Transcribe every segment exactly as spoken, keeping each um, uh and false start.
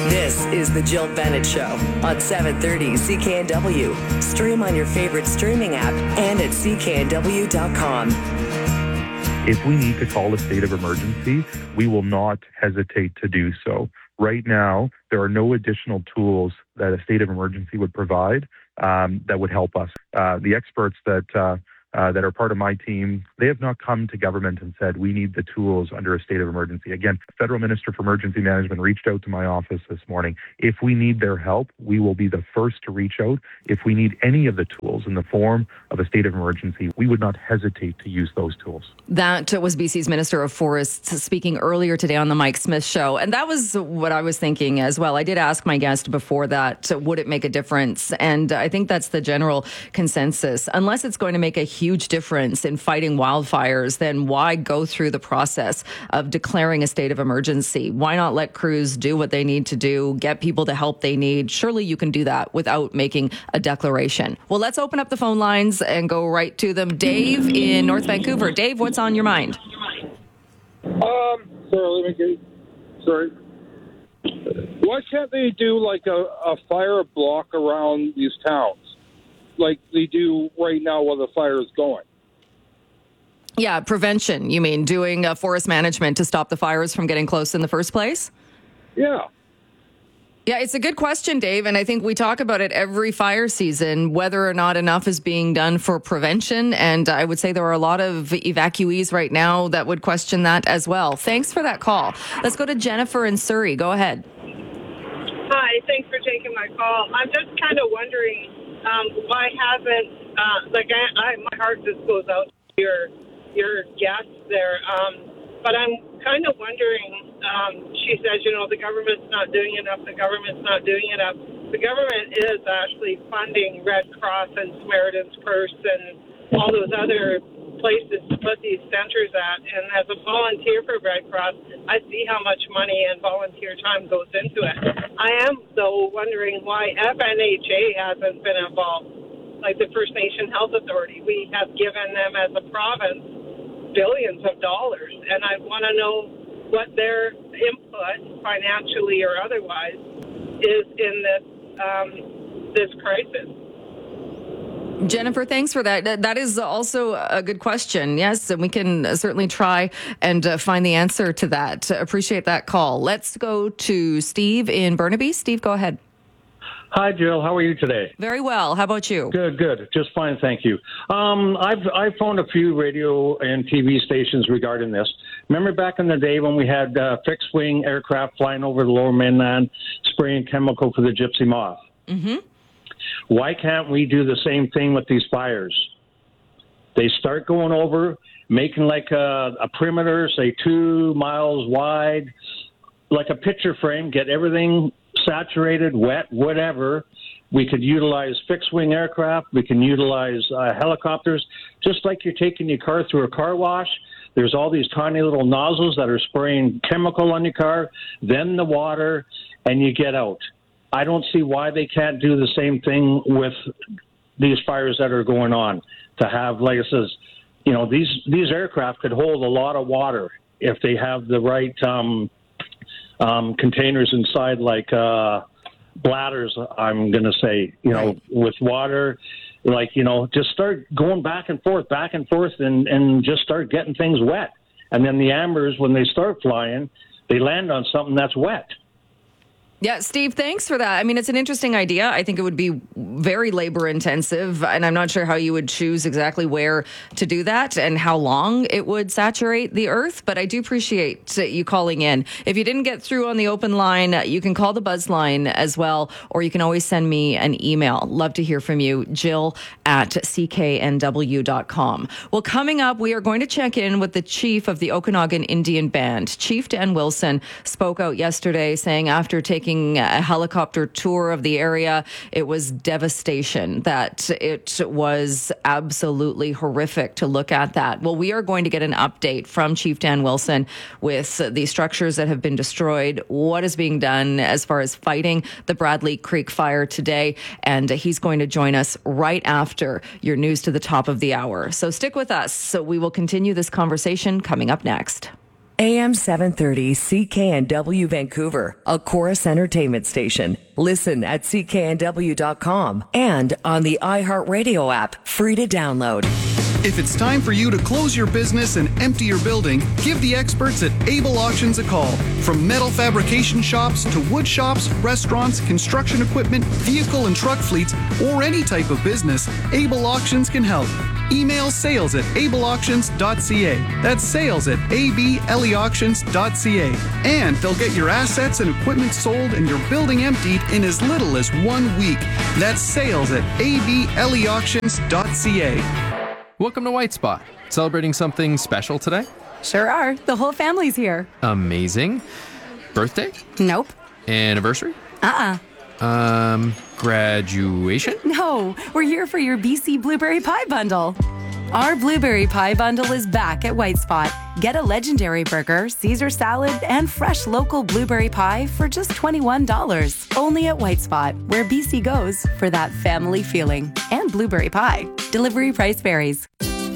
This is the Jill Bennett Show on seven thirty C K N W. Stream on your favorite streaming app and at C K N W dot com. If we need to call a state of emergency, we will not hesitate to do so. Right now, there are no additional tools that a state of emergency would provide um, that would help us. Uh, the experts that uh, uh, that are part of my team, they have not come to government and said, we need the tools under a state of emergency. Again, the Federal Minister for Emergency Management reached out to my office this morning. If we need their help, we will be the first to reach out. If we need any of the tools in the form of a state of emergency, we would not hesitate to use those tools. That was B C's Minister of Forests speaking earlier today on the Mike Smith Show. And that was what I was thinking as well. I did ask my guest before that, would it make a difference? And I think that's the general consensus. Unless it's going to make a huge difference in fighting wildfires, then why go through the process of declaring a state of emergency? Why not let crews do what they need to do, get people the help they need? Surely you can do that without making a declaration. Well, let's open up the phone lines and go right to them. Dave in North Vancouver. Dave, what's on your mind? Um, sorry, let me get, sorry. Why can't they do like a, a fire block around these towns, like they do right now while the fire is going? Yeah, prevention. You mean doing uh, forest management to stop the fires from getting close in the first place? Yeah. Yeah, it's a good question, Dave, and I think we talk about it every fire season, whether or not enough is being done for prevention, and I would say there are a lot of evacuees right now that would question that as well. Thanks for that call. Let's go to Jennifer in Surrey. Go ahead. Hi, thanks for taking my call. I'm just kind of wondering um, why hasn't, uh, like, I, I, my heart just goes out to your, your guests there, um, but I'm kind of wondering, um, she says, you know, the government's not doing enough, the government's not doing enough. The government is actually funding Red Cross and Samaritan's Purse and all those other places to put these centers at. And as a volunteer for Red Cross, I see how much money and volunteer time goes into it. I am, though, wondering why F N H A hasn't been involved, like the First Nation Health Authority. We have given them as a province billions of dollars, and I want to know what their input, financially or otherwise, is in this um, this crisis. Jennifer, thanks for that. That is also a good question. Yes, and we can certainly try and uh, find the answer to that. Appreciate that call. Let's go to Steve in Burnaby. Steve, go ahead. Hi, Jill. How are you today? Very well. How about you? Good, good. Just fine, thank you. Um, I've I've phoned a few radio and T V stations regarding this. Remember back in the day when we had uh, fixed-wing aircraft flying over the Lower Mainland, spraying chemical for the gypsy moth? Mm-hmm. Why can't we do the same thing with these fires? They start going over, making like a, a perimeter, say two miles wide, like a picture frame, get everything saturated, wet, whatever. We could utilize fixed-wing aircraft. We can utilize uh, helicopters. Just like you're taking your car through a car wash, there's all these tiny little nozzles that are spraying chemical on your car, then the water, and you get out. I don't see why they can't do the same thing with these fires that are going on. To have, like it says, you know, these, these aircraft could hold a lot of water if they have the right um, um, containers inside, like uh, bladders, I'm going to say, you know, right. with water. Like, you know, just start going back and forth, back and forth, and, and just start getting things wet. And then the ambers, when they start flying, they land on something that's wet. Yeah, Steve, thanks for that. I mean, it's an interesting idea. I think it would be very labor intensive, and I'm not sure how you would choose exactly where to do that and how long it would saturate the earth, but I do appreciate you calling in. If you didn't get through on the open line, you can call the buzz line as well, or you can always send me an email. Love to hear from you, Jill at C K N W dot com. Well, coming up, we are going to check in with the chief of the Okanagan Indian Band. Chief Dan Wilson spoke out yesterday saying after taking a helicopter tour of the area, it was devastation, that it was absolutely horrific to look at that. Well, we are going to get an update from Chief Dan Wilson with the structures that have been destroyed, what is being done as far as fighting the Bradley Creek fire today, and he's going to join us right after your news to the top of the hour. So stick with us. So we will continue this conversation coming up next. A M seven thirty C K N W Vancouver, a Chorus Entertainment station. Listen at C K N W dot com and on the iHeartRadio app, free to download. If it's time for you to close your business and empty your building, give the experts at Able Auctions a call. From metal fabrication shops to wood shops, restaurants, construction equipment, vehicle and truck fleets, or any type of business, Able Auctions can help. Email sales at able auctions dot c a. That's sales at able auctions dot c a. And they'll get your assets and equipment sold and your building emptied in as little as one week. That's sales at able auctions dot c a. Welcome to White Spot. Celebrating something special today? Sure are. The whole family's here. Amazing. Birthday? Nope. Anniversary? Uh-uh. Um, graduation? No, we're here for your B C Blueberry Pie Bundle. Our Blueberry Pie Bundle is back at White Spot. Get a legendary burger, Caesar salad, and fresh local blueberry pie for just twenty-one dollars. Only at White Spot, where B C goes for that family feeling. And blueberry pie. Delivery price varies.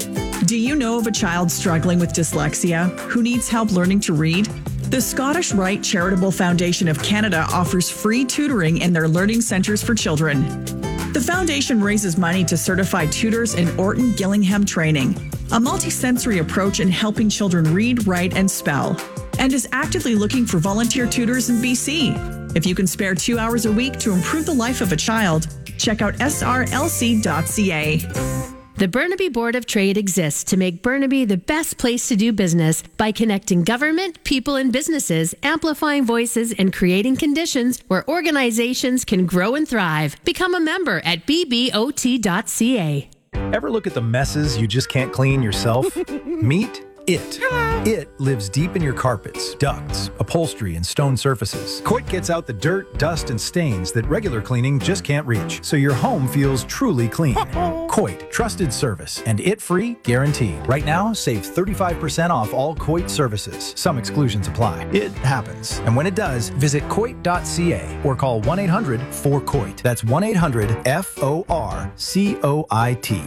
Do you know of a child struggling with dyslexia who needs help learning to read? The Scottish Rite Charitable Foundation of Canada offers free tutoring in their learning centres for children. The foundation raises money to certify tutors in Orton Gillingham training, a multisensory approach in helping children read, write, and spell, and is actively looking for volunteer tutors in B C. If you can spare two hours a week to improve the life of a child, check out s r l c dot c a. The Burnaby Board of Trade exists to make Burnaby the best place to do business by connecting government, people, and businesses, amplifying voices, and creating conditions where organizations can grow and thrive. Become a member at b b o t dot c a. Ever look at the messes you just can't clean yourself? Meet It. It lives deep in your carpets, ducts, upholstery, and stone surfaces. Coit gets out the dirt, dust, and stains that regular cleaning just can't reach, so your home feels truly clean. Coit, trusted service, and it-free guaranteed. Right now, save thirty-five percent off all Coit services. Some exclusions apply. It happens. And when it does, visit coit dot c a or call one eight hundred four coit. That's one eight hundred F O R C O I T.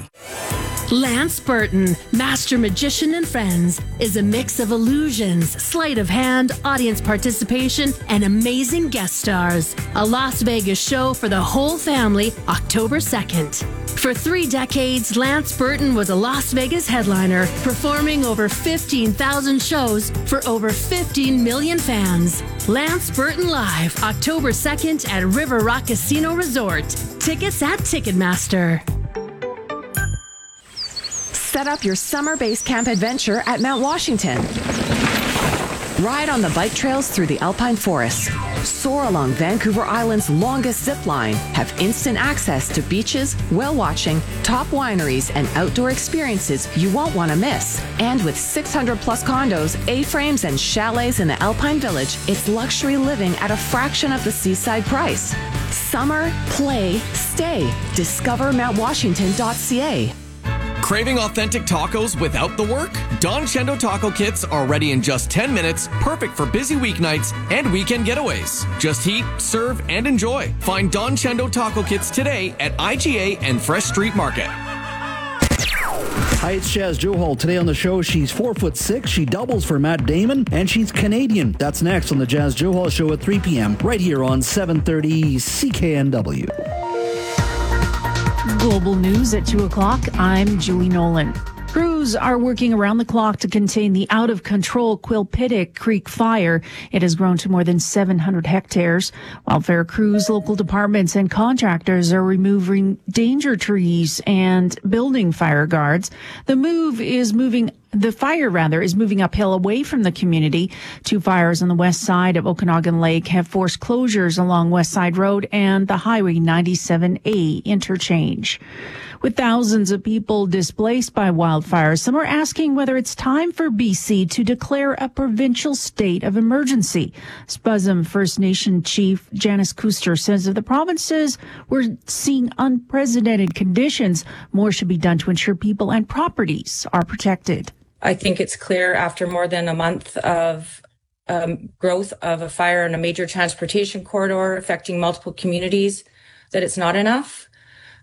Lance Burton, Master Magician and Friends, is a mix of illusions, sleight of hand, audience participation, and amazing guest stars. A Las Vegas show for the whole family, October second. For three decades, Lance Burton was a Las Vegas headliner, performing over fifteen thousand shows for over fifteen million fans. Lance Burton Live, October second at River Rock Casino Resort. Tickets at Ticketmaster. Set up your summer base camp adventure at Mount Washington. Ride on the bike trails through the alpine forests. Soar along Vancouver Island's longest zip line. Have instant access to beaches, whale watching, top wineries, and outdoor experiences you won't want to miss. And with six hundred plus condos, A-frames, and chalets in the Alpine Village, it's luxury living at a fraction of the seaside price. Summer, play, stay. Discover mount washington dot c a. Craving authentic tacos without the work? Don Chendo taco kits are ready in just ten minutes, perfect for busy weeknights and weekend getaways. Just heat, serve, and enjoy. Find Don Chendo taco kits today at I G A and Fresh Street Market. Hi, it's Jazz Johal. Today on the show, she's four foot six, she doubles for Matt Damon, and she's Canadian. That's next on the Jazz Johal Show at three p.m. right here on seven thirty C K N W. Global news at two o'clock. I'm Julie Nolan. Crews are working around the clock to contain the out-of-control Quilpitick Creek fire. It has grown to more than seven hundred hectares. Wildfire crews, local departments, and contractors are removing danger trees and building fire guards. The move is moving The fire, rather, is moving uphill away from the community. Two fires on the west side of Okanagan Lake have forced closures along West Side Road and the Highway ninety-seven A interchange. With thousands of people displaced by wildfires, some are asking whether it's time for B C to declare a provincial state of emergency. Spuzum First Nation Chief Janice Kuster says if the provinces were seeing unprecedented conditions, more should be done to ensure people and properties are protected. I think it's clear after more than a month of um, growth of a fire in a major transportation corridor affecting multiple communities that it's not enough.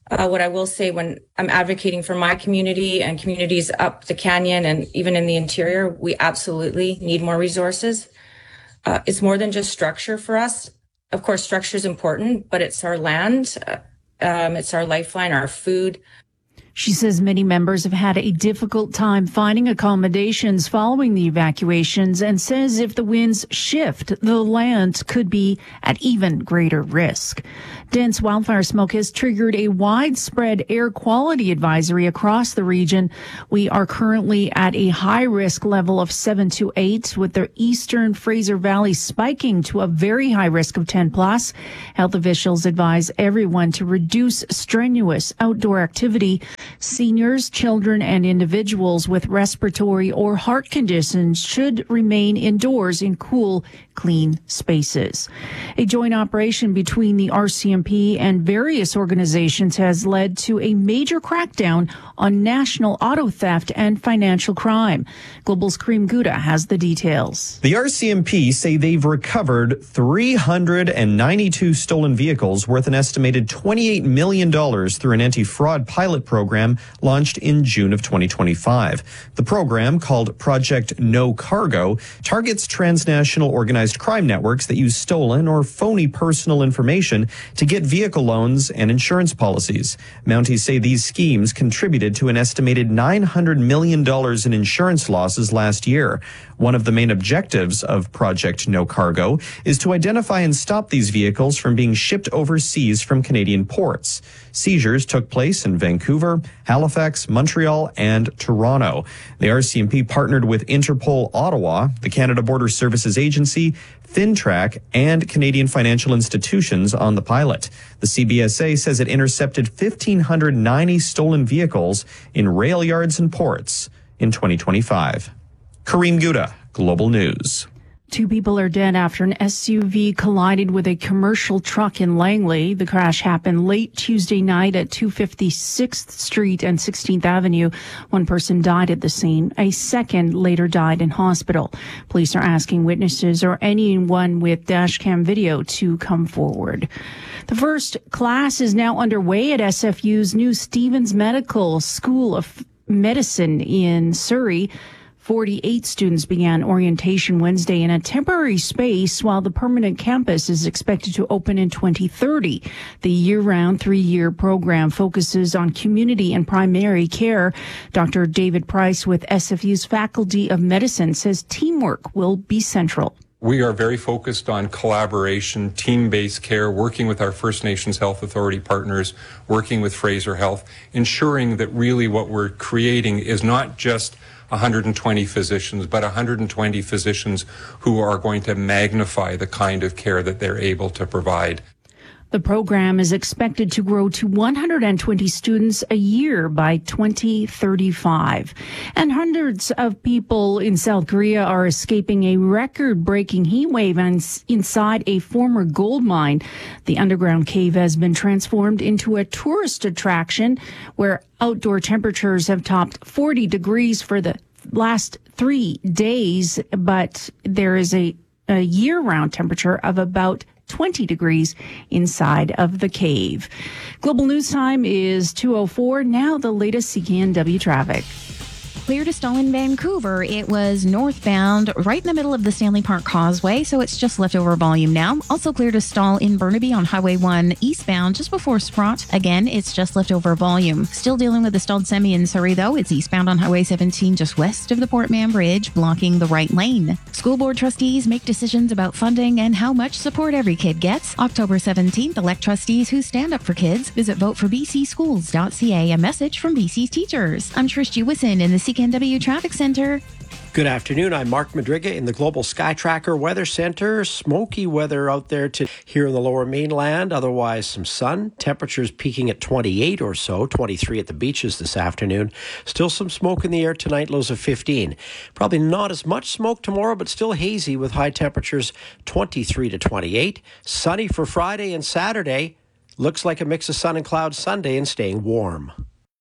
Uh, what I will say, when I'm advocating for my community and communities up the canyon and even in the interior, we absolutely need more resources. Uh, it's more than just structure for us. Of course, structure is important, but it's our land, uh, um, it's our lifeline, our food. She says many members have had a difficult time finding accommodations following the evacuations, and says if the winds shift, the land could be at even greater risk. Dense wildfire smoke has triggered a widespread air quality advisory across the region. We are currently at a high risk level of seven to eight, with the eastern Fraser Valley spiking to a very high risk of ten plus. Health officials advise everyone to reduce strenuous outdoor activity. Seniors, children, and individuals with respiratory or heart conditions should remain indoors in cool, clean spaces. A joint operation between the R C M P and various organizations has led to a major crackdown on national auto theft and financial crime. Global's Kareem Gouda has the details. The R C M P say they've recovered three hundred ninety-two stolen vehicles worth an estimated twenty-eight million dollars through an anti-fraud pilot program launched in June of twenty twenty-five. The program, called Project No Cargo, targets transnational organized crime networks that use stolen or phony personal information to get vehicle loans and insurance policies. Mounties say these schemes contributed to an estimated nine hundred million dollars in insurance losses last year. One of the main objectives of Project No Cargo is to identify and stop these vehicles from being shipped overseas from Canadian ports. Seizures took place in Vancouver, Halifax, Montreal, and Toronto. The R C M P partnered with Interpol Ottawa, the Canada Border Services Agency, FinTrack, and Canadian financial institutions on the pilot. The C B S A says it intercepted one thousand five hundred ninety stolen vehicles in rail yards and ports in twenty twenty-five. Kareem Gouda, Global News. Two people are dead after an S U V collided with a commercial truck in Langley. The crash happened late Tuesday night at two fifty-sixth Street and sixteenth Avenue. One person died at the scene. A second later died in hospital. Police are asking witnesses or anyone with dashcam video to come forward. The first class is now underway at S F U's new Stevens Medical School of Medicine in Surrey. forty-eight students began orientation Wednesday in a temporary space, while the permanent campus is expected to open in twenty thirty. The year-round three-year program focuses on community and primary care. Doctor David Price with S F U's Faculty of Medicine says teamwork will be central. We are very focused on collaboration, team-based care, working with our First Nations Health Authority partners, working with Fraser Health, ensuring that really what we're creating is not just one hundred twenty physicians, but one hundred twenty physicians who are going to magnify the kind of care that they're able to provide. The program is expected to grow to one hundred twenty students a year by twenty thirty-five. And hundreds of people in South Korea are escaping a record-breaking heat wave inside a former gold mine. The underground cave has been transformed into a tourist attraction where outdoor temperatures have topped forty degrees for the last three days, but there is a, a year-round temperature of about twenty degrees inside of the cave. Global News Time is two oh four. Now the latest C K N W traffic. Clear to stall in Vancouver. It was northbound right in the middle of the Stanley Park Causeway, so it's just leftover volume now. Also clear to stall in Burnaby on Highway one eastbound just before Sprott. Again, it's just leftover volume. Still dealing with the stalled semi in Surrey, though. It's eastbound on Highway seventeen just west of the Port Mann Bridge, blocking the right lane. School board trustees make decisions about funding and how much support every kid gets. October seventeenth, elect trustees who stand up for kids. Visit vote for b c schools dot c a. A message from B C's teachers. I'm Trish Jewison in the C K N W Traffic Center. Good afternoon. I'm Mark Madriga in the Global Sky Tracker Weather Center. Smoky weather out there to here in the lower mainland. Otherwise, some sun. Temperatures peaking at twenty-eight or so, twenty-three at the beaches this afternoon. Still some smoke in the air tonight, lows of fifteen. Probably not as much smoke tomorrow, but still hazy with high temperatures twenty-three to twenty-eight. Sunny for Friday and Saturday. Looks like a mix of sun and clouds Sunday and staying warm.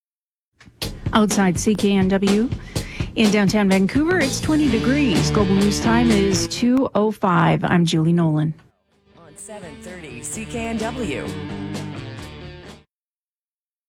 Outside C K N W. In downtown Vancouver, it's twenty degrees. Global News Time is two oh five. I'm Julie Nolan. On seven thirty C K N W.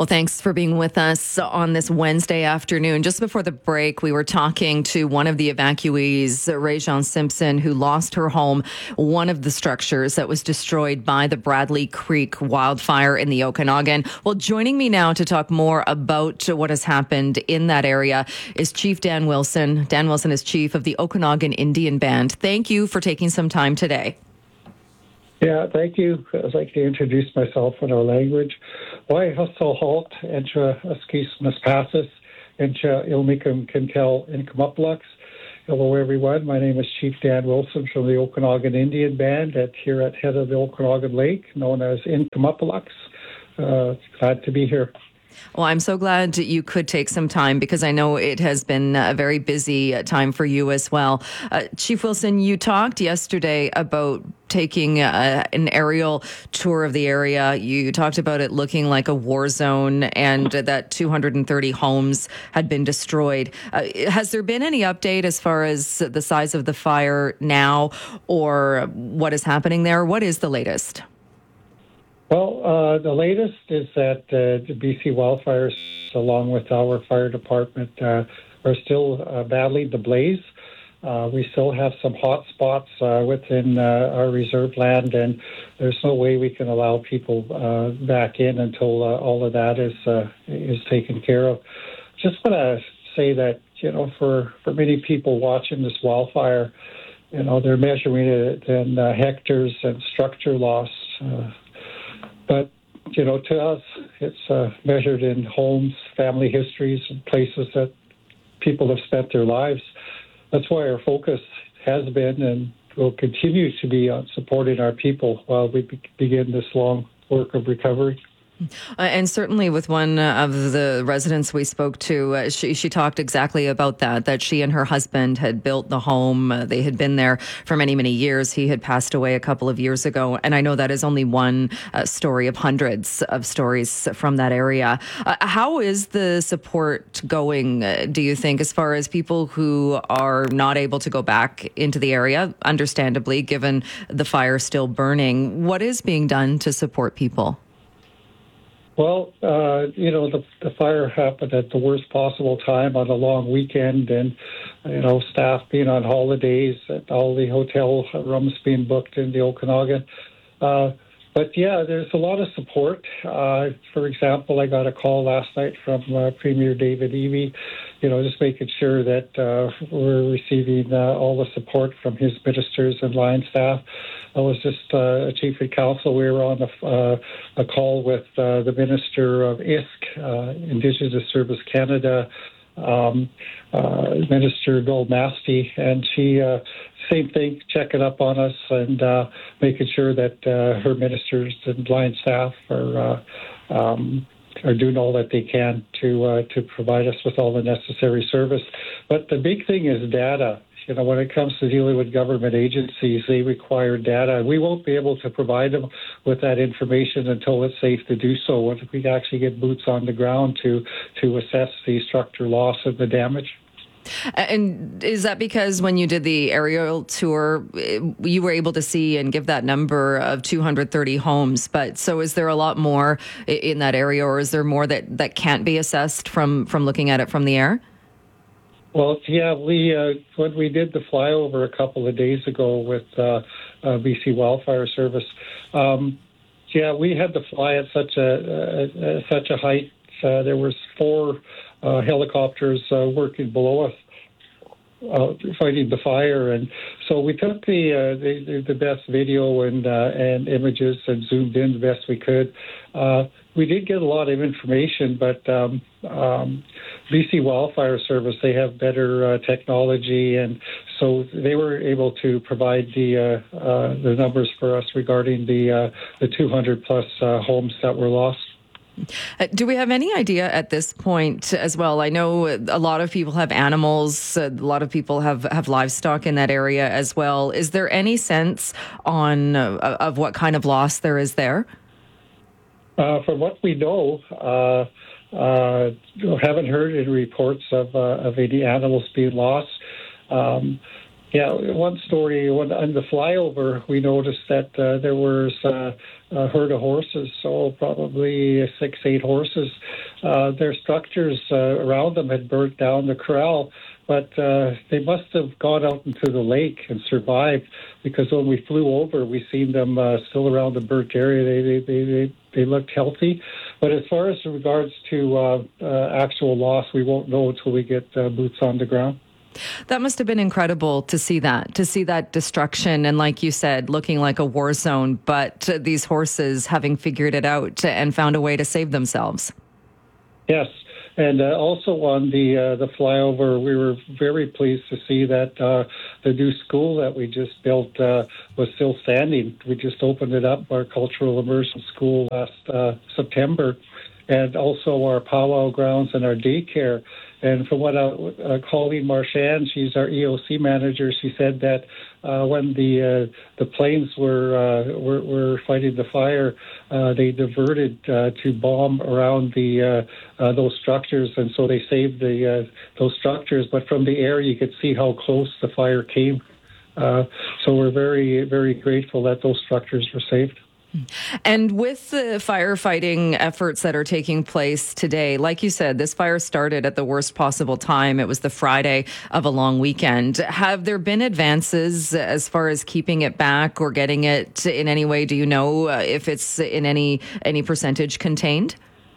Well, thanks for being with us on this Wednesday afternoon. Just before the break, we were talking to one of the evacuees, Ray-Jean Simpson, who lost her home, one of the structures that was destroyed by the Bradley Creek wildfire in the Okanagan. Well, joining me now to talk more about what has happened in that area is Chief Dan Wilson. Dan Wilson is chief of the Okanagan Indian Band. Thank you for taking some time today. Yeah, thank you. I'd like to introduce myself in our language. Wai hustle halt, entra askis naspassis, entra ilmikum kinkel inkamuplux. Hello, everyone. My name is Chief Dan Wilson from the Okanagan Indian Band at here at head of the Okanagan Lake, known as Inkamuplux. Uh, glad to be here. Well, I'm so glad you could take some time because I know it has been a very busy time for you as well. Uh, Chief Wilson, you talked yesterday about taking uh, an aerial tour of the area. You talked about it looking like a war zone and that two hundred thirty homes had been destroyed. Uh, has there been any update as far as the size of the fire now or what is happening there? What is the latest? Well, uh, the latest is that uh, the B C wildfires, along with our fire department, uh, are still uh, battling the blaze. Uh, we still have some hot spots uh, within uh, our reserve land, and there's no way we can allow people uh, back in until uh, all of that is uh, is taken care of. Just want to say that, you know, for, for many people watching this wildfire, you know, they're measuring it in uh, hectares and structure loss. Uh, But, you know, to us, it's uh, measured in homes, family histories, and places that people have spent their lives. That's why our focus has been and will continue to be on supporting our people while we be- begin this long work of recovery. Uh, and certainly with one of the residents we spoke to, uh, she, she talked exactly about that, that she and her husband had built the home. Uh, they had been there for many, many years. He had passed away a couple of years ago. And I know that is only one uh, story of hundreds of stories from that area. Uh, how is the support going, uh, do you think, as far as people who are not able to go back into the area, understandably, given the fire still burning? What is being done to support people? Well, uh, you know, the, the fire happened at the worst possible time on a long weekend, and, you know, staff being on holidays, and all the hotel rooms being booked in the Okanagan. Uh, but, yeah, there's a lot of support. Uh, for example, I got a call last night from uh, Premier David Eby, you know, just making sure that uh, we're receiving uh, all the support from his ministers and line staff. I was just uh, a chief of council. We were on a, uh, a call with uh, the Minister of I S C, uh, Indigenous Service Canada, um, uh, Minister Gold Nasty, and she, uh, same thing, checking up on us and uh, making sure that uh, her ministers and line staff are uh, um, are doing all that they can to uh, to provide us with all the necessary service. But the big thing is data. You know, when it comes to dealing with government agencies, they require data. We won't be able to provide them with that information until it's safe to do so, when we actually get boots on the ground to, to assess the structure loss and the damage. And is that because when you did the aerial tour, you were able to see and give that number of two hundred thirty homes? But so is there a lot more in that area, or is there more that, that can't be assessed from, from looking at it from the air? Well, yeah, we uh, when we did the flyover a couple of days ago with uh, uh, B C Wildfire Service, um, yeah, we had to fly at such a uh, such a height. Uh, there was four uh, helicopters uh, working below us, uh, fighting the fire, and so we took the uh, the, the best video and uh, and images and zoomed in the best we could. Uh, we did get a lot of information, but um, um, B C Wildfire Service, they have better uh, technology, and so they were able to provide the uh, uh, the numbers for us regarding the uh, the two hundred plus uh, homes that were lost. Uh, do we have any idea at this point as well? I know a lot of people have animals, a lot of people have, have livestock in that area as well. Is there any sense on uh, of what kind of loss there is there? Uh, from what we know, uh, uh, haven't heard any reports of uh, of any animals being lost. Um, Yeah, one story when, on the flyover, we noticed that uh, there was uh, a herd of horses, so probably six, eight horses. Uh, their structures uh, around them had burnt down the corral, but uh, they must have gone out into the lake and survived, because when we flew over, we seen them uh, still around the burnt area. They, they, they, they, they looked healthy. But as far as regards to uh, uh, actual loss, we won't know until we get uh, boots on the ground. That must have been incredible to see that, to see that destruction. And like you said, looking like a war zone, but these horses having figured it out and found a way to save themselves. Yes. And uh, also on the uh, the flyover, we were very pleased to see that uh, the new school that we just built uh, was still standing. We just opened it up, our cultural immersion school, last uh, September, and also our powwow grounds and our daycare. And from what uh, uh, Colleen Marchand, she's our E O C manager, she said that uh, when the uh, the planes were, uh, were were fighting the fire, uh, they diverted uh, to bomb around the uh, uh, those structures, and so they saved the uh, those structures. But from the air, you could see how close the fire came. Uh, so we're very very grateful that those structures were saved. And with the firefighting efforts that are taking place today, like you said, this fire started at the worst possible time. It was the Friday of a long weekend. Have there been advances as far as keeping it back or getting it in any way? Do you know uh, if it's in any any percentage contained?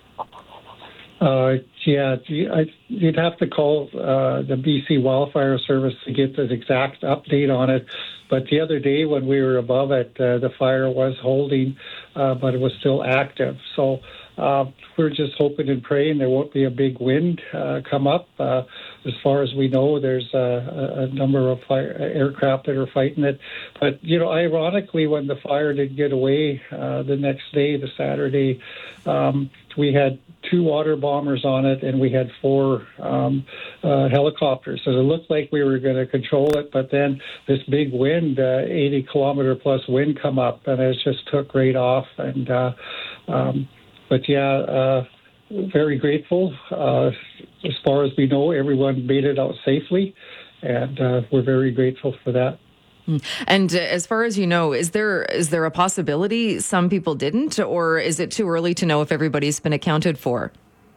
Uh, yeah, I, you'd have to call uh, the B C Wildfire Service to get the exact update on it. But the other day when we were above it, uh, the fire was holding, uh, but it was still active. So uh, we're just hoping and praying there won't be a big wind uh, come up. Uh, as far as we know, there's uh, a number of fire, aircraft that are fighting it. But, you know, ironically, when the fire did get away uh, the next day, the Saturday, um, we had two water bombers on it, and we had four um, uh, helicopters. So it looked like we were going to control it, but then this big wind, uh, eighty kilometer plus wind, come up, and it just took right off. And uh, um, but yeah, uh, very grateful. Uh, as far as we know, everyone made it out safely, and uh, we're very grateful for that. And uh, as far as you know, is there is there a possibility some people didn't, or is it too early to know if everybody's been accounted for?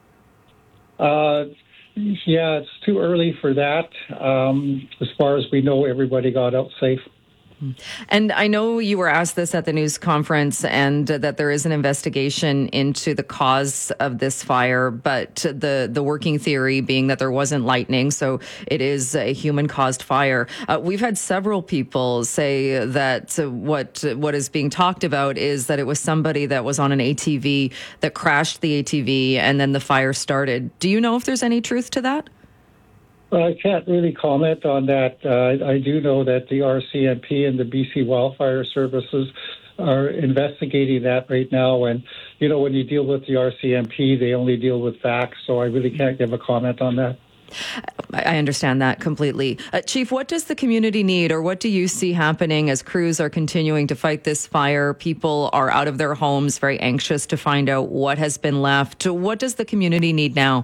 Uh, yeah, it's too early for that. Um, as far as we know, everybody got out safe. And I know you were asked this at the news conference, and that there is an investigation into the cause of this fire, but the, the working theory being that there wasn't lightning, so it is a human-caused fire. Uh, we've had several people say that what what is being talked about is that it was somebody that was on an A T V that crashed the A T V, and then the fire started. Do you know if there's any truth to that? Well, I can't really comment on that. Uh, I do know that the R C M P and the B C Wildfire Services are investigating that right now. And, you know, when you deal with the R C M P, they only deal with facts, so I really can't give a comment on that. I understand that completely. Uh, Chief, what does the community need, or what do you see happening as crews are continuing to fight this fire? People are out of their homes, very anxious to find out what has been left. What does the community need now?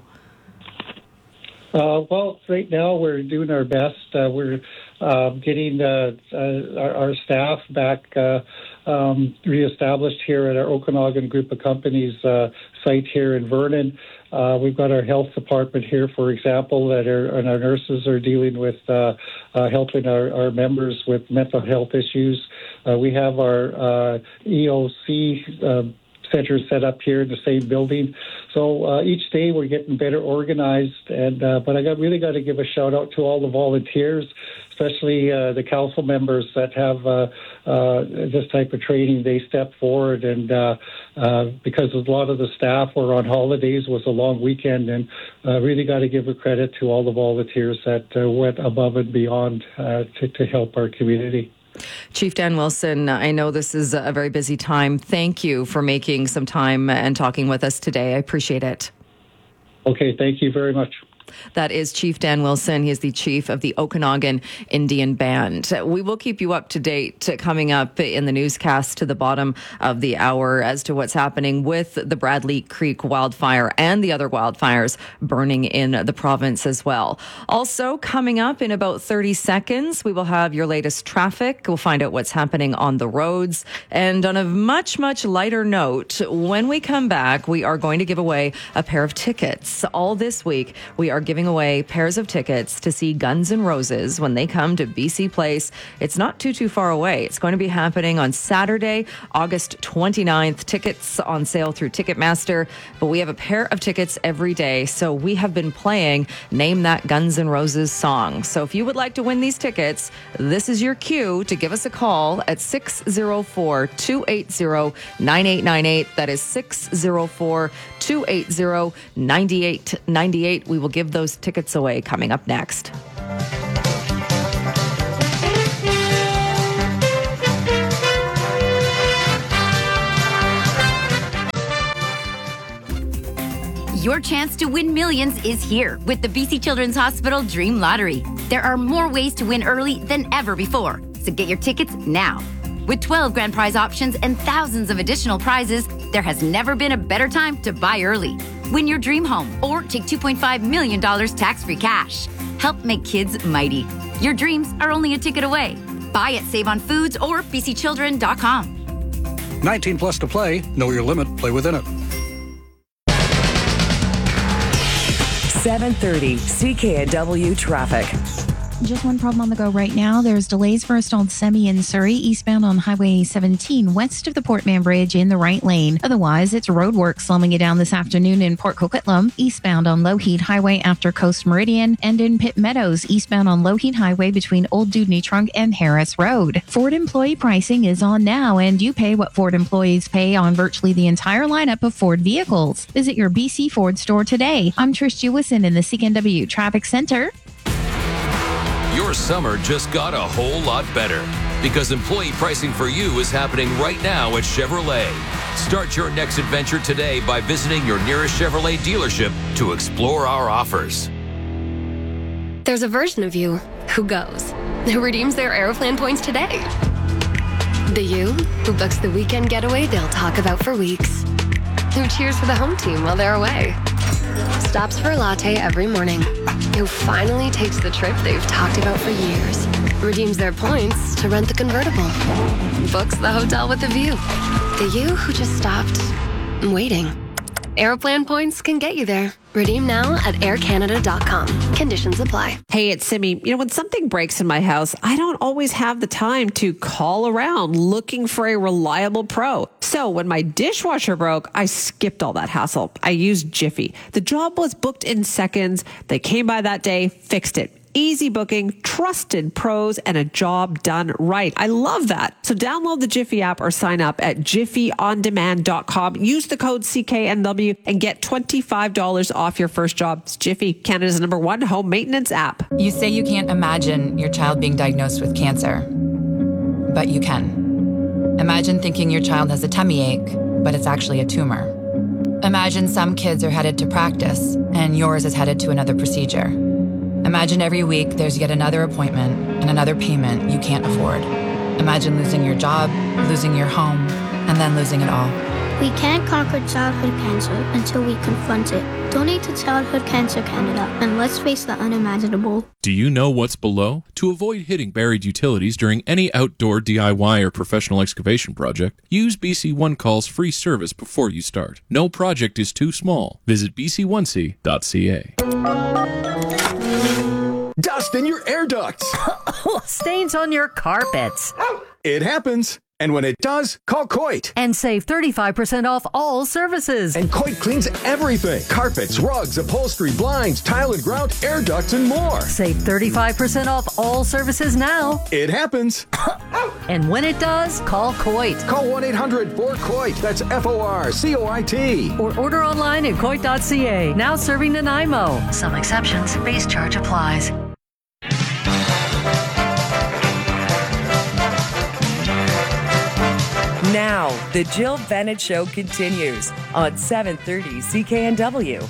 Uh, well, right now we're doing our best. Uh, we're uh, getting uh, uh, our, our staff back uh, um, reestablished here at our Okanagan Group of Companies uh, site here in Vernon. Uh, we've got our health department here, for example, that are, and our nurses are dealing with uh, uh, helping our, our members with mental health issues. Uh, we have our uh, E O C uh, center set up here in the same building. So uh, each day we're getting better organized. And uh, but I got really got to give a shout out to all the volunteers, especially uh, the council members that have uh, uh, this type of training. They step forward, and uh, uh, because a lot of the staff were on holidays, it was a long weekend, and uh, really got to give a credit to all the volunteers that uh, went above and beyond uh, to, to help our community. Chief Dan Wilson, I know this is a very busy time. Thank you for making some time and talking with us today. I appreciate it. Okay, thank you very much. That is Chief Dan Wilson. He is the chief of the Okanagan Indian Band. We will keep you up to date coming up in the newscast to the bottom of the hour as to what's happening with the Bradley Creek wildfire and the other wildfires burning in the province as well. Also, coming up in about thirty seconds, we will have your latest traffic. We'll find out what's happening on the roads. And on a much, much lighter note, when we come back, we are going to give away a pair of tickets. All this week, we are giving away pairs of tickets to see Guns N' Roses when they come to B C Place. It's not too, too far away. It's going to be happening on Saturday, August twenty-ninth. Tickets on sale through Ticketmaster, but we have a pair of tickets every day. So we have been playing Name That Guns N' Roses song. So if you would like to win these tickets, this is your cue to give us a call at six oh four, two eight zero, nine eight nine eight. That is six oh four, two eight zero, nine eight nine eight. We will give those tickets away coming up next. Your chance to win millions is here with the B C Children's Hospital Dream Lottery. There are more ways to win early than ever before, so get your tickets now. With twelve grand prize options and thousands of additional prizes, there has never been a better time to buy early. Win your dream home or take two point five million dollars tax-free cash. Help make kids mighty. Your dreams are only a ticket away. Buy at Save on Foods or b c children dot com. nineteen plus to play. Know your limit. Play within it. seven thirty C K N W traffic. Just one problem on the go right now. There's delays for a stalled semi in Surrey, eastbound on Highway seventeen, west of the Portman Bridge in the right lane. Otherwise, it's road work slowing you down this afternoon in Port Coquitlam, eastbound on Lougheed Highway after Coast Meridian, and in Pitt Meadows, eastbound on Lougheed Highway between Old Dewdney Trunk and Harris Road. Ford employee pricing is on now, and you pay what Ford employees pay on virtually the entire lineup of Ford vehicles. Visit your B C Ford store today. I'm Trish Jewison in the C K N W Traffic Center. Your summer just got a whole lot better because employee pricing for you is happening right now at Chevrolet. Start your next adventure today by visiting your nearest Chevrolet dealership to explore our offers. There's a version of you who goes, who redeems their Aeroplan points today. The you who books the weekend getaway they'll talk about for weeks. Who cheers for the home team while they're away. Stops for a latte every morning. Who finally takes the trip they've talked about for years. Redeems their points to rent the convertible. Books the hotel with a view. The you who just stopped waiting. Aeroplan points can get you there. Redeem now at air canada dot com. Conditions apply. Hey, it's Simi. You know, when something breaks in my house, I don't always have the time to call around looking for a reliable pro. So when my dishwasher broke, I skipped all that hassle. I used Jiffy. The job was booked in seconds. They came by that day, fixed it. Easy booking, trusted pros, and a job done right. I love that. So download the Jiffy app or sign up at jiffy on demand dot com. Use the code C K N W and get twenty-five dollars off your first job. It's Jiffy, Canada's number one home maintenance app. You say you can't imagine your child being diagnosed with cancer, but you can. Imagine thinking your child has a tummy ache, but it's actually a tumor. Imagine some kids are headed to practice and yours is headed to another procedure. Imagine every week there's yet another appointment and another payment you can't afford. Imagine losing your job, losing your home, and then losing it all. We can't conquer childhood cancer until we confront it. Donate to Childhood Cancer Canada and let's face the unimaginable. Do you know what's below? To avoid hitting buried utilities during any outdoor D I Y or professional excavation project, use B C One Call's free service before you start. No project is too small. Visit b c one c dot c a. Dust in your air ducts. Stains on your carpets. It happens. And when it does, call Coit. And save thirty-five percent off all services. And Coit cleans everything. Carpets, rugs, upholstery, blinds, tile and grout, air ducts, and more. Save thirty-five percent off all services now. It happens. And when it does, call Coit. Call one eight hundred four coit. That's F O R C O I T. Or order online at coit dot c a. Now serving Nanaimo. Some exceptions. Base charge applies. Now, the Jill Bennett Show continues on seven thirty C K N W.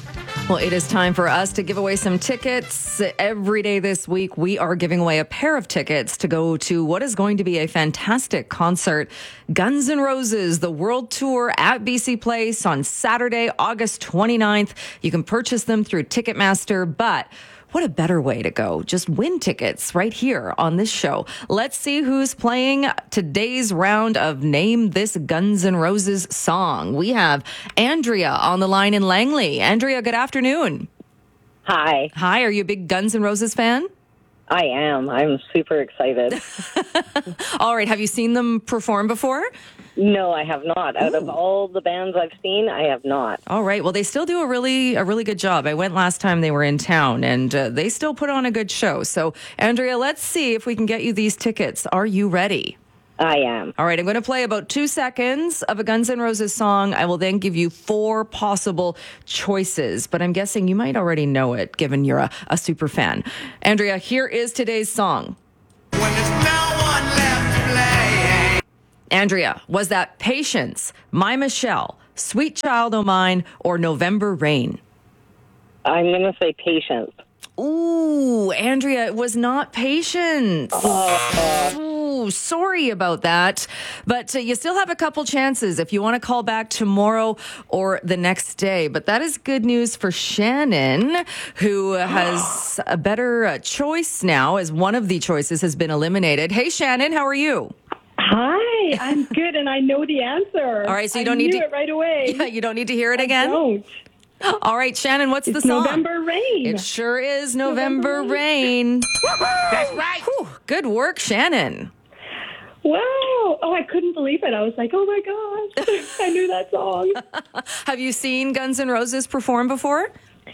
Well, it is time for us to give away some tickets. Every day this week, we are giving away a pair of tickets to go to what is going to be a fantastic concert. Guns N' Roses, the world tour at B C Place on Saturday, August twenty-ninth. You can purchase them through Ticketmaster, but what a better way to go. Just win tickets right here on this show. Let's see who's playing today's round of Name This Guns N' Roses song. We have Andrea on the line in Langley. Andrea, good afternoon. Hi. Hi, are you a big Guns N' Roses fan? I am. I'm super excited. All right. Have you seen them perform before? No, I have not. Out Ooh. of all the bands I've seen, I have not. All right. Well, they still do a really, a really good job. I went last time they were in town, and uh, they still put on a good show. So, Andrea, let's see if we can get you these tickets. Are you ready? I am. All right. I'm going to play about two seconds of a Guns N' Roses song. I will then give you four possible choices, but I'm guessing you might already know it, given you're a, a super fan. Andrea, here is today's song. When there's no one left to play. Andrea, was that Patience, My Michelle, Sweet Child O' Mine, or November Rain? I'm going to say Patience. Ooh, Andrea, it was not Patience. Oh. Ooh, sorry about that. But uh, you still have a couple chances if you want to call back tomorrow or the next day. But that is good news for Shannon, who has a better uh, choice now, as one of the choices has been eliminated. Hey, Shannon, how are you? Hi, I'm good, and I know the answer. All right, so you I don't need knew to it right away. Yeah, you don't need to hear it again. I don't. All right, Shannon, what's it's the song? November Rain. It sure is November, November Rain. That's right. Whew, good work, Shannon. Wow. Oh, I couldn't believe it. I was like, oh my gosh, I knew that song. Have you seen Guns N' Roses perform before?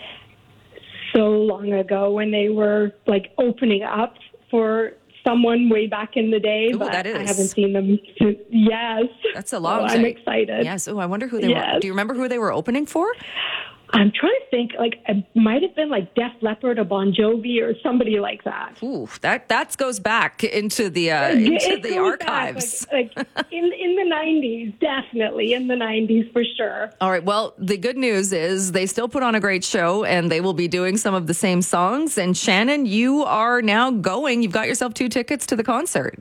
So long ago, when they were like opening up for someone way back in the day, Ooh, but that is. I haven't seen them since. Yes. That's a long so time. I'm excited. Yes. Oh, I wonder who they yes. were. Do you remember who they were opening for? I'm trying to think, like, it might have been like Def Leppard or Bon Jovi or somebody like that. Ooh, that that goes back into the uh, into it the archives. Back, like, like in in the nineties, definitely in the nineties for sure. All right. Well, the good news is they still put on a great show, and they will be doing some of the same songs. And Shannon, you are now going. You've got yourself two tickets to the concert.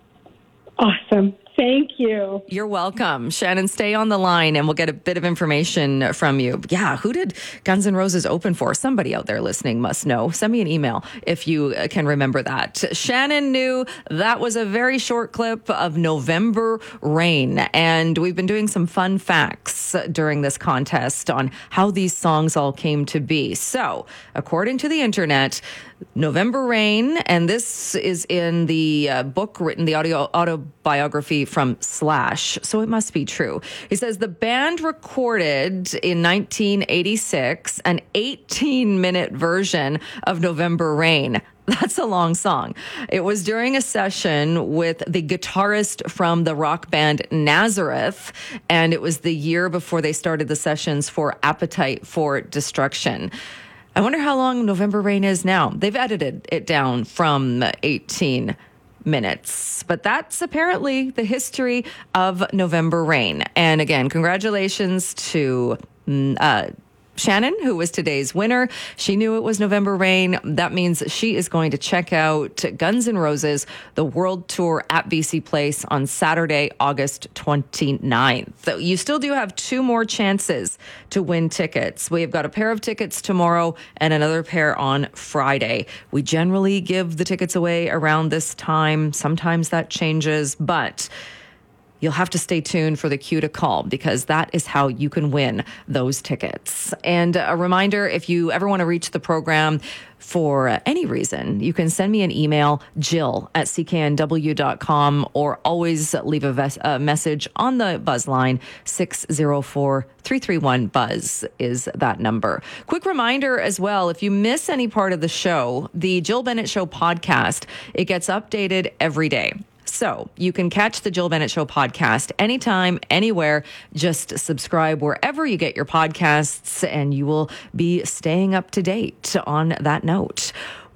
Awesome. Thank you. You're welcome. Shannon, stay on the line and we'll get a bit of information from you. Yeah, who did Guns N' Roses open for? Somebody out there listening must know. Send me an email if you can remember that. Shannon knew that was a very short clip of November Rain. And we've been doing some fun facts during this contest on how these songs all came to be. So, according to the internet, November Rain, and this is in the uh, book written, the audio autobiography from Slash, so it must be true. He says the band recorded in nineteen eighty-six an eighteen-minute version of November Rain. That's a long song. It was during a session with the guitarist from the rock band Nazareth, and it was the year before they started the sessions for Appetite for Destruction. I wonder how long November Rain is now. They've edited it down from eighteen minutes. But that's apparently the history of November Rain. And again, congratulations to uh, Shannon, who was today's winner. She knew it was November Rain. That means she is going to check out Guns N' Roses, the world tour at B C Place on Saturday, August twenty-ninth. So you still do have two more chances to win tickets. We've got a pair of tickets tomorrow and another pair on Friday. We generally give the tickets away around this time. Sometimes that changes, but you'll have to stay tuned for the cue to call because that is how you can win those tickets. And a reminder, if you ever want to reach the program for any reason, you can send me an email, Jill at C K N W dot com, or always leave a, ves- a message on the buzz line. six oh four, three three one, buzz is that number. Quick reminder as well, if you miss any part of the show, the Jill Bennett Show podcast, it gets updated every day. So you can catch the Jill Bennett Show podcast anytime, anywhere. Just subscribe wherever you get your podcasts and you will be staying up to date on that note.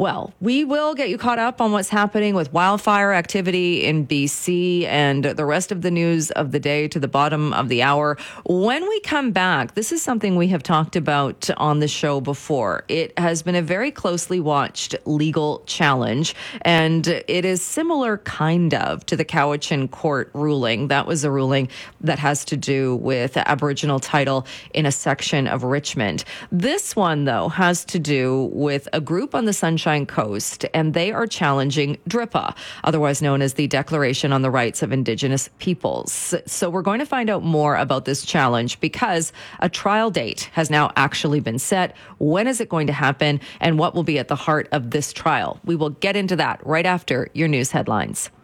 Well, we will get you caught up on what's happening with wildfire activity in B C and the rest of the news of the day to the bottom of the hour. When we come back, this is something we have talked about on the show before. It has been a very closely watched legal challenge, and it is similar kind of to the Cowichan Court ruling. That was a ruling that has to do with Aboriginal title in a section of Richmond. This one, though, has to do with a group on the Sunshine Coast, and they are challenging D R I P A, otherwise known as the Declaration on the Rights of Indigenous Peoples. So we're going to find out more about this challenge because a trial date has now actually been set. When is it going to happen, and what will be at the heart of this trial? We will get into that right after your news headlines.